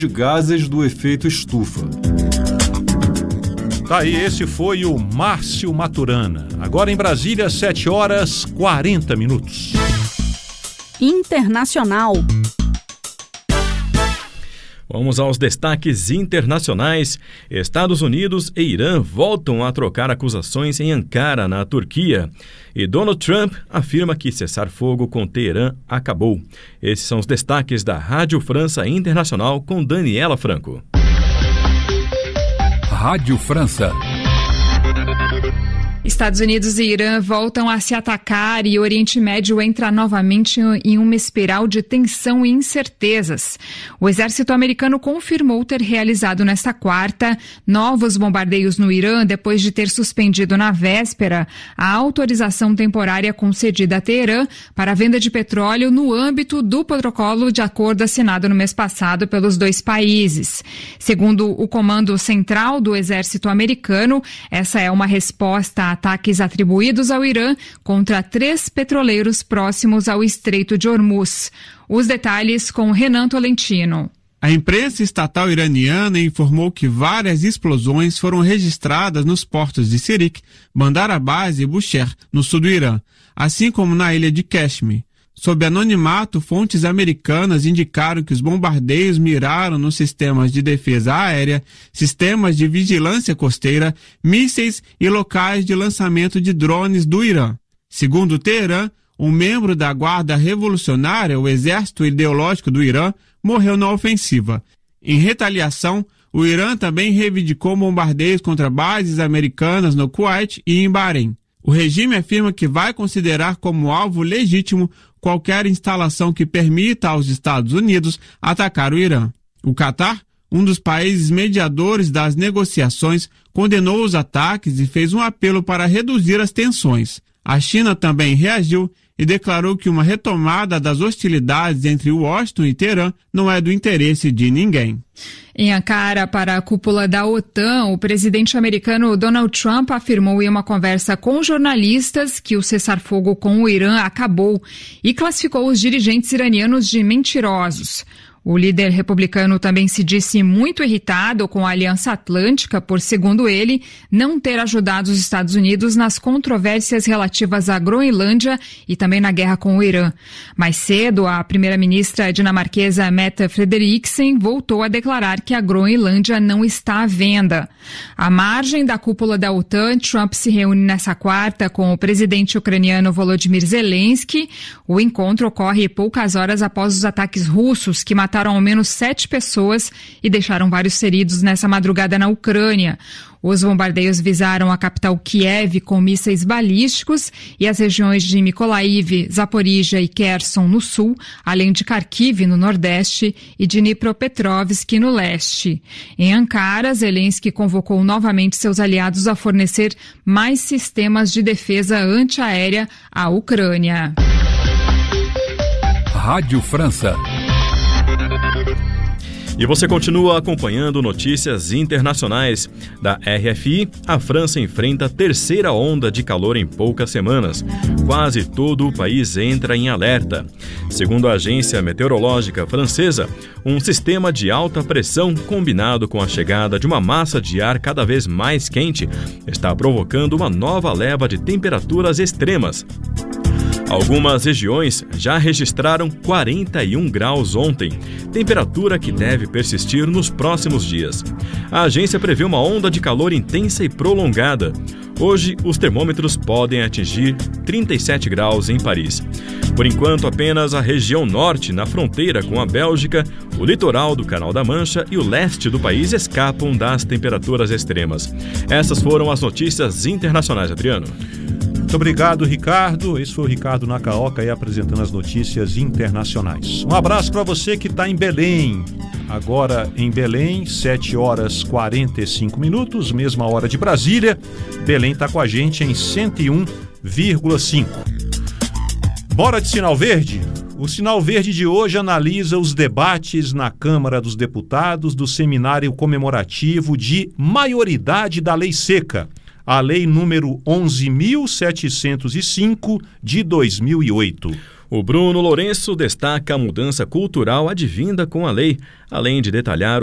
de gases do efeito estufa. Tá aí, esse foi o Márcio Maturana. Agora em Brasília, 7h40. Internacional. Vamos aos destaques internacionais. Estados Unidos e Irã voltam a trocar acusações em Ankara, na Turquia. E Donald Trump afirma que cessar-fogo com Teherã acabou. Esses são os destaques da Rádio França Internacional com Daniela Franco. Rádio França. Estados Unidos e Irã voltam a se atacar e o Oriente Médio entra novamente em uma espiral de tensão e incertezas. O exército americano confirmou ter realizado nesta quarta novos bombardeios no Irã depois de ter suspendido na véspera a autorização temporária concedida a Teherã para a venda de petróleo no âmbito do protocolo de acordo assinado no mês passado pelos dois países. Segundo o Comando Central do Exército Americano, essa é uma resposta a ataques atribuídos ao Irã contra 3 petroleiros próximos ao Estreito de Hormuz. Os detalhes com Renan Tolentino. A imprensa estatal iraniana informou que várias explosões foram registradas nos portos de Sirik, Bandar Abbas e Bushehr, no sul do Irã, assim como na ilha de Kashmir. Sob anonimato, fontes americanas indicaram que os bombardeios miraram nos sistemas de defesa aérea, sistemas de vigilância costeira, mísseis e locais de lançamento de drones do Irã. Segundo Teherã, um membro da Guarda Revolucionária, o Exército Ideológico do Irã, morreu na ofensiva. Em retaliação, o Irã também reivindicou bombardeios contra bases americanas no Kuwait e em Bahrein. O regime afirma que vai considerar como alvo legítimo qualquer instalação que permita aos Estados Unidos atacar o Irã. O Catar, um dos países mediadores das negociações, condenou os ataques e fez um apelo para reduzir as tensões. A China também reagiu e declarou que uma retomada das hostilidades entre Washington e Teherã não é do interesse de ninguém. Em Ankara, para a cúpula da OTAN, o presidente americano Donald Trump afirmou em uma conversa com jornalistas que o cessar-fogo com o Irã acabou e classificou os dirigentes iranianos de mentirosos. O líder republicano também se disse muito irritado com a Aliança Atlântica por, segundo ele, não ter ajudado os Estados Unidos nas controvérsias relativas à Groenlândia e também na guerra com o Irã. Mais cedo, a primeira-ministra dinamarquesa Mette Frederiksen voltou a declarar que a Groenlândia não está à venda. À margem da cúpula da OTAN, Trump se reúne nessa quarta com o presidente ucraniano Volodymyr Zelensky. O encontro ocorre poucas horas após os ataques russos que mataram ao menos 7 pessoas e deixaram vários feridos nessa madrugada na Ucrânia. Os bombardeios visaram a capital Kiev com mísseis balísticos e as regiões de Mykolaiv, Zaporizhia e Kherson no sul, além de Kharkiv no nordeste e de Dnipropetrovsk no leste. Em Ankara, Zelensky convocou novamente seus aliados a fornecer mais sistemas de defesa antiaérea à Ucrânia. Rádio França. E você continua acompanhando notícias internacionais. Da RFI, a França enfrenta a terceira onda de calor em poucas semanas. Quase todo o país entra em alerta. Segundo a agência meteorológica francesa, um sistema de alta pressão combinado com a chegada de uma massa de ar cada vez mais quente está provocando uma nova leva de temperaturas extremas. Algumas regiões já registraram 41 graus ontem, temperatura que deve persistir nos próximos dias. A agência prevê uma onda de calor intensa e prolongada. Hoje, os termômetros podem atingir 37 graus em Paris. Por enquanto, apenas a região norte, na fronteira com a Bélgica, o litoral do Canal da Mancha e o leste do país escapam das temperaturas extremas. Essas foram as notícias internacionais, Adriano. Muito obrigado, Ricardo. Esse foi o Ricardo Nacaoca aí apresentando as notícias internacionais. Um abraço para você que está em Belém. Agora em Belém, 7h45, mesma hora de Brasília. Belém está com a gente em 101,5. Bora de Sinal Verde? O Sinal Verde de hoje analisa os debates na Câmara dos Deputados do seminário comemorativo de maioridade da Lei Seca, a Lei número 11.705 de 2008. O Bruno Lourenço destaca a mudança cultural advinda com a lei, além de detalhar